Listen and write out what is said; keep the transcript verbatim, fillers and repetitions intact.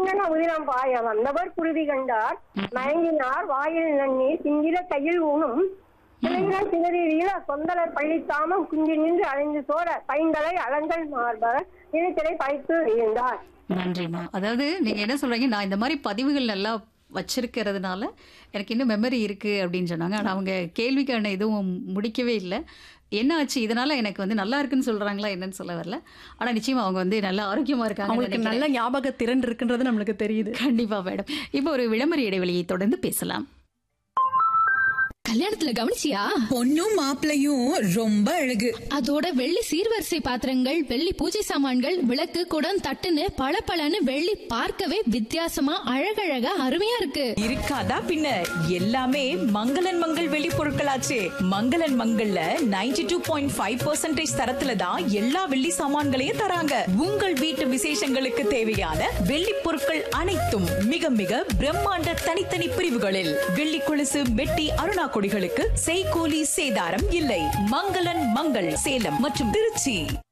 சிந்தன உதிரம் பாய வந்தவர் குருதி கண்டார் மயங்கினார் வாயில் நன்னீர் சிந்திர கையில் ஊனும் இளைஞர் சிதறீர சொந்தலர் பள்ளித்தாமம் குஞ்சி நின்று அலைந்து சோழ பைந்தலை அலங்கல் மார்பர் இணைத்திரை படைத்து இருந்தார். நன்றிம்மா. அதாவது நீங்க என்ன சொல்றீங்க, நான் இந்த மாதிரி பதிவுகள் நல்லா வச்சிருக்கிறதுனால எனக்கு இன்னும் மெமரி இருக்கு அப்படின்னு சொன்னாங்க. ஆனா அவங்க கேள்விக்கான எதுவும் முடிக்கவே இல்லை. என்ன ஆச்சு, இதனால எனக்கு வந்து நல்லா இருக்குன்னு சொல்றாங்களா என்னன்னு சொல்ல வரல. ஆனா நிச்சயமா அவங்க வந்து நல்ல ஆரோக்கியமா இருக்காங்க. அவங்களுக்கு நல்ல ஞாபக திறன் இருக்குன்றது நம்மளுக்கு தெரியுது. கண்டிப்பா மேடம். இப்போ ஒரு விளம்பர இடைவெளியை தொடர்ந்து பேசலாம். கல்யாணத்துல கவனிச்சியா? பொண்ணும் மாப்பிளையும் ரொம்ப அழகு. அதோட வெள்ளி சீர்வரிசை பாத்திரங்கள், வெள்ளி பூஜை சாமான்கள், விளக்கு, குடம், தட்டுன்னு பளபளன்னு வெள்ளி பார்க்கவே வித்தியாசமா அழகழகா அருமையா இருக்கு. இருக்காதா பின்ன, எல்லாமே மங்களன் மங்கள் வெளி பொருட்களாச்சே. மங்களன் மங்கள்ல ninety two point five percentage தரத்துல தான் எல்லா வெள்ளி சாமான்களையும் தராங்க. உங்கள் வீட்டு விசேஷங்களுக்கு தேவையான வெள்ளி பொருட்கள் அனைத்தும் மிக மிக பிரம்மாண்ட தனித்தனி பிரிவுகளில். வெள்ளி கொலுசு, மெட்டி, அருணா கொடிகளுக்கு செய்கூலி சேதாரம் இல்லை. மங்களன் மங்கள் சேலம் மற்றும் திருச்சி.